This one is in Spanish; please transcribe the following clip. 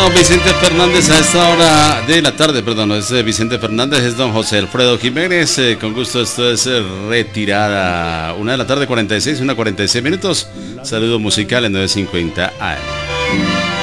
don Vicente Fernández a esta hora de la tarde, perdón, no es Vicente Fernández, es don José Alfredo Jiménez. Con gusto, esto es Retirada. 1 de la tarde, 46 minutos. Saludo musical en 950 AM.